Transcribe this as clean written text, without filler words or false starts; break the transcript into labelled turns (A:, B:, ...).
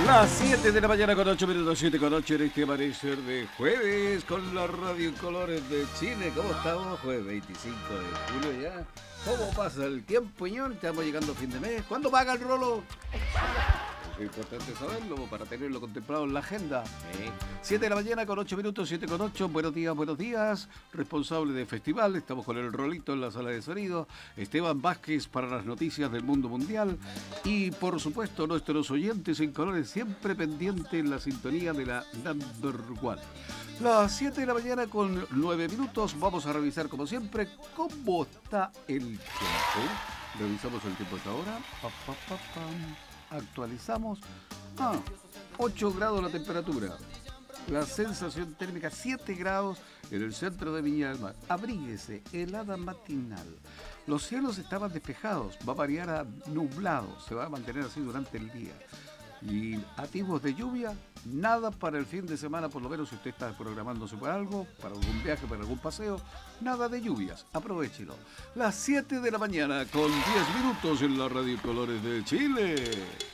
A: Las 7 de la mañana con 8 minutos, 7 con 8 en este amanecer de jueves con la radio en colores de Chile. ¿Cómo estamos? Jueves 25 de julio ya. ¿Cómo pasa el tiempo, señor? Estamos llegando a fin de mes. ¿Cuándo paga el rolo? Es importante saberlo para tenerlo contemplado en la agenda. 7 de la mañana con 8 minutos, 7 con 8. Buenos días, buenos días. Responsable de festival, estamos con el rolito en la sala de sonido. Esteban Vázquez para las noticias del mundo mundial. Y por supuesto, nuestros oyentes en colores siempre pendientes en la sintonía de la Number One. Las 7 de la mañana con 9 minutos. Vamos a revisar, como siempre, cómo está el tiempo. Revisamos el tiempo hasta ahora. Actualizamos. 8 grados la temperatura. La sensación térmica 7 grados en el centro de Viña del Mar. Abríguese, helada matinal. Los cielos estaban despejados, va a variar a nublado, se va a mantener así durante el día. Y atisbos de lluvia, nada para el fin de semana, por lo menos si usted está programándose para algo, para algún viaje, para algún paseo, nada de lluvias, aprovéchelo. Las 7 de la mañana con 10 minutos en la Radio Colores de Chile.